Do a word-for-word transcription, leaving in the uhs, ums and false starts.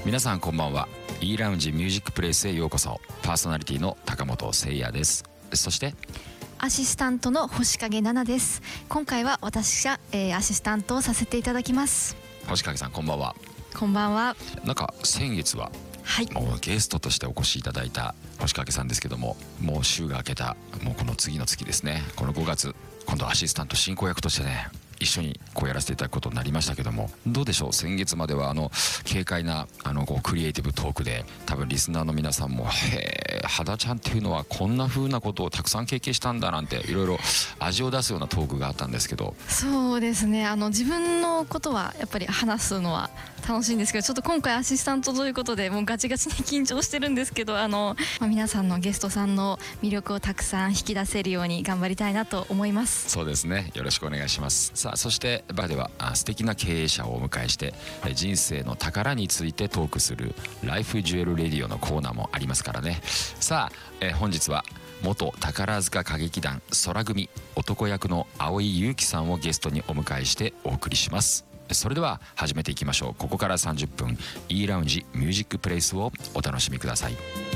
皆さんこんばんは。 E ラウンジミュージックプレイスへようこそ。パーソナリティの高本誠也です。そしてアシスタントの星影奈々です。今回は私が、えー、アシスタントをさせていただきます。 星影さんこんばんは。 こんばんは。 なんか先月ははい、 もうゲストとしてお越しいただいた星影さんですけども、もう週が明けたもうこの次の月ですね、このごがつ、今度アシスタント進行役としてね一緒にこうやらせていただくことになりましたけども、どうでしょう。先月まではあの軽快なあのこうクリエイティブトークで、多分リスナーの皆さんもへえ肌ちゃんっていうのはこんな風なことをたくさん経験したんだなんていろいろ味を出すようなトークがあったんですけど。 そうですね、あの自分のことはやっぱり話すのは楽しいんですけど、ちょっと今回アシスタントということでもうガチガチに緊張してるんですけど、あの、まあ、皆さんのゲストさんの魅力をたくさん引き出せるように頑張りたいなと思います。 そうですね、よろしくお願いします。さあそしてバーでは素敵な経営者をお迎えして人生の宝についてトークするライフジュエルレディオのコーナーもありますからね。さあ、え本日は元宝塚歌劇団空組男役の蒼井優樹さんをゲストにお迎えしてお送りします。それでは始めていきましょう。ここからさんじゅっぷん E ラウンジミュージックプレイスをお楽しみください。